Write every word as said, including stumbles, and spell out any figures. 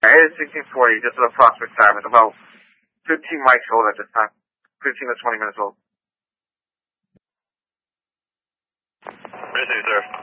It is sixteen forty, just at approximate time. It's about fifteen mics old at this time. fifteen to twenty minutes old. Receive, sir.